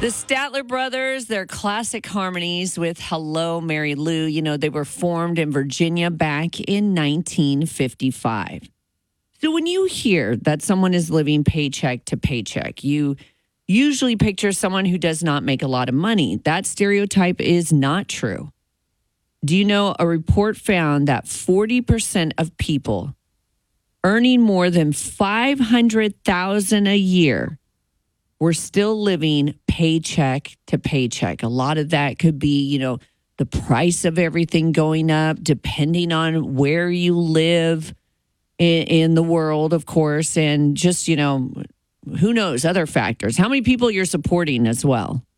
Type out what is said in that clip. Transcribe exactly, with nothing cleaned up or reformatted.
The Statler Brothers, their classic harmonies with Hello, Mary Lou, you know, they were formed in Virginia back in nineteen fifty-five. So when you hear that someone is living paycheck to paycheck, you usually picture someone who does not make a lot of money. That stereotype is not true. Do you know a report found that forty percent of people earning more than five hundred thousand dollars a year we're still living paycheck to paycheck. A lot of that could be, you know, the price of everything going up, depending on where you live in, in the world, of course, and just, you know, who knows, other factors. How many people you're supporting as well?